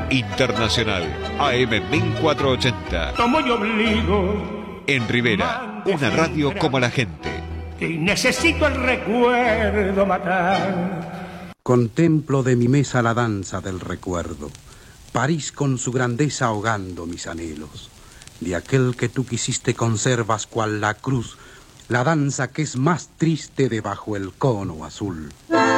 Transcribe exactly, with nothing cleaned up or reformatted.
Internacional A M mil cuatrocientos ochenta. Como yo obligo. En Rivera, una radio como la gente. Y necesito el recuerdo matar. Contemplo de mi mesa la danza del recuerdo. París con su grandeza ahogando mis anhelos. De aquel que tú quisiste conservas cual la cruz, la danza que es más triste debajo el cono azul.